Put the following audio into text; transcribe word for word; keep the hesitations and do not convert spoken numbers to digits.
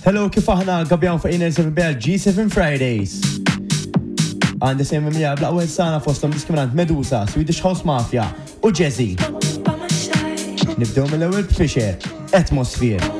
Hello, kif aħna għabjaw fuq Inner seven Bell G seven Fridays. Għandi semmi mija bl-aqwel sana fostom diskriminant Medusa, Swedish House Mafia u Jazzy. Nibdew mill-ewwel b'Fisher, Atmosphere.